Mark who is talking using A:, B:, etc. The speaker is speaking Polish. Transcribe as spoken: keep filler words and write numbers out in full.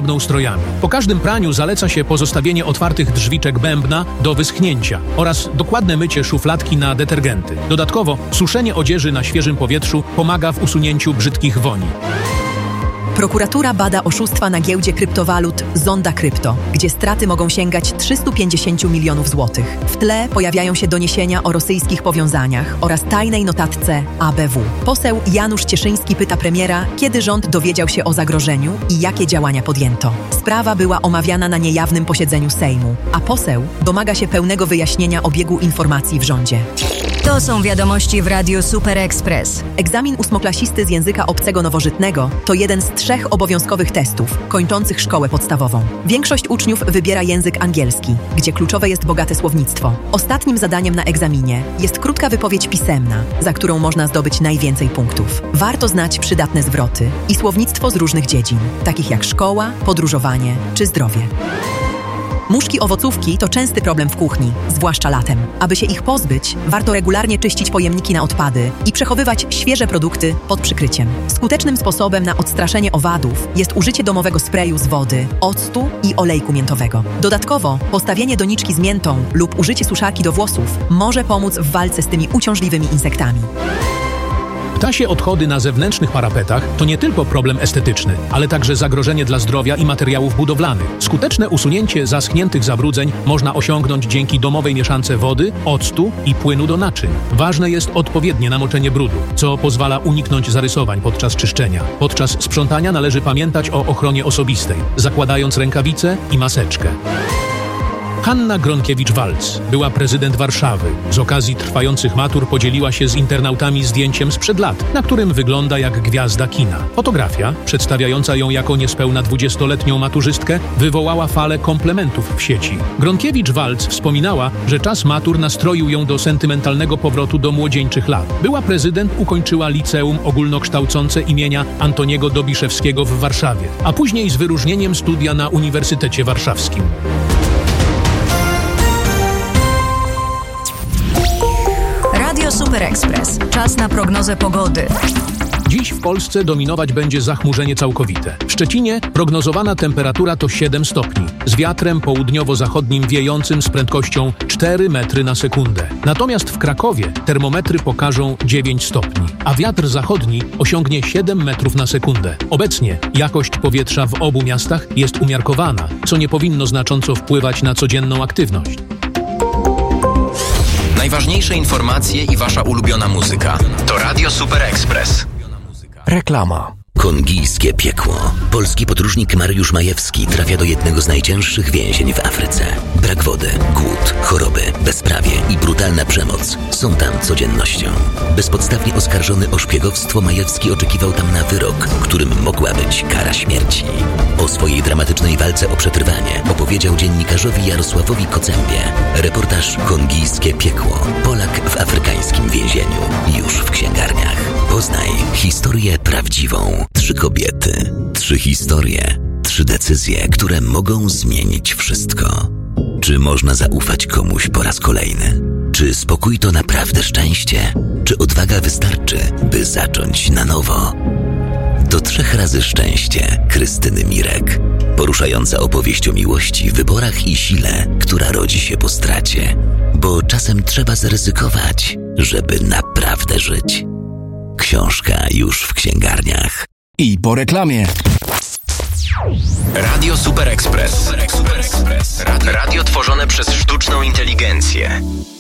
A: pachną strojami. Po każdym praniu zaleca się pozostawienie otwartych drzwiczek bębna do wyschnięcia oraz dokładne mycie szufladki na detergenty. Dodatkowo suszenie odzieży na świeżym powietrzu pomaga w usunięciu brzydkich woni.
B: Prokuratura bada oszustwa na giełdzie kryptowalut Zonda Krypto, gdzie straty mogą sięgać trzysta pięćdziesiąt milionów złotych. W tle pojawiają się doniesienia o rosyjskich powiązaniach oraz tajnej notatce A B W. Poseł Janusz Cieszyński pyta premiera, kiedy rząd dowiedział się o zagrożeniu i jakie działania podjęto. Sprawa była omawiana na niejawnym posiedzeniu Sejmu, a poseł domaga się pełnego wyjaśnienia obiegu informacji w rządzie.
C: To są wiadomości w Radiu Super Express.
B: Egzamin ósmoklasisty z języka obcego nowożytnego to jeden z trzech obowiązkowych testów kończących szkołę podstawową. Większość uczniów wybiera język angielski, gdzie kluczowe jest bogate słownictwo. Ostatnim zadaniem na egzaminie jest krótka wypowiedź pisemna, za którą można zdobyć najwięcej punktów. Warto znać przydatne zwroty i słownictwo z różnych dziedzin, takich jak szkoła, podróżowanie czy zdrowie. Muszki owocówki to częsty problem w kuchni, zwłaszcza latem. Aby się ich pozbyć, warto regularnie czyścić pojemniki na odpady i przechowywać świeże produkty pod przykryciem. Skutecznym sposobem na odstraszenie owadów jest użycie domowego sprayu z wody, octu i olejku miętowego. Dodatkowo postawienie doniczki z miętą lub użycie suszarki do włosów może pomóc w walce z tymi uciążliwymi insektami.
A: Ptasie odchody na zewnętrznych parapetach to nie tylko problem estetyczny, ale także zagrożenie dla zdrowia i materiałów budowlanych. Skuteczne usunięcie zaschniętych zabrudzeń można osiągnąć dzięki domowej mieszance wody, octu i płynu do naczyń. Ważne jest odpowiednie namoczenie brudu, co pozwala uniknąć zarysowań podczas czyszczenia. Podczas sprzątania należy pamiętać o ochronie osobistej, zakładając rękawice i maseczkę. Hanna Gronkiewicz-Waltz, była prezydent Warszawy. Z okazji trwających matur podzieliła się z internautami zdjęciem sprzed lat, na którym wygląda jak gwiazda kina. Fotografia, przedstawiająca ją jako niespełna dwudziestoletnią maturzystkę, wywołała falę komplementów w sieci. Gronkiewicz-Waltz wspominała, że czas matur nastroił ją do sentymentalnego powrotu do młodzieńczych lat. Była prezydent ukończyła liceum ogólnokształcące imienia Antoniego Dobiszewskiego w Warszawie, a później z wyróżnieniem studia na Uniwersytecie Warszawskim.
C: Radio Super Express. Czas na prognozę pogody.
A: Dziś w Polsce dominować będzie zachmurzenie całkowite. W Szczecinie prognozowana temperatura to siedem stopni, z wiatrem południowo-zachodnim wiejącym z prędkością cztery metry na sekundę. Natomiast w Krakowie termometry pokażą dziewięć stopni, a wiatr zachodni osiągnie siedem metrów na sekundę. Obecnie jakość powietrza w obu miastach jest umiarkowana, co nie powinno znacząco wpływać na codzienną aktywność.
D: Najważniejsze informacje i wasza ulubiona muzyka. To Radio Super Express.
E: Reklama.
F: Kongijskie piekło. Polski podróżnik Mariusz Majewski trafia do jednego z najcięższych więzień w Afryce. Brak wody, głód, choroby, bezprawie i brutalna przemoc są tam codziennością. Bezpodstawnie oskarżony o szpiegowstwo, Majewski oczekiwał tam na wyrok, którym mogła być kara śmierci. O swojej dramatycznej walce o przetrwanie opowiedział dziennikarzowi Jarosławowi Kocębie. Reportaż Kongijskie piekło. Polak w afrykańskim więzieniu. Już w księgarniach. Poznaj historię prawdziwą. Trzy kobiety, trzy historie, trzy decyzje, które mogą zmienić wszystko. Czy można zaufać komuś po raz kolejny? Czy spokój to naprawdę szczęście? Czy odwaga wystarczy, by zacząć na nowo? Do trzech razy szczęście Krystyny Mirek. Poruszająca opowieść o miłości, wyborach i sile, która rodzi się po stracie. Bo czasem trzeba zaryzykować, żeby naprawdę żyć. Książka już w księgarniach.
E: I po reklamie.
D: Radio Super Express. Super Express. Radio tworzone przez sztuczną inteligencję.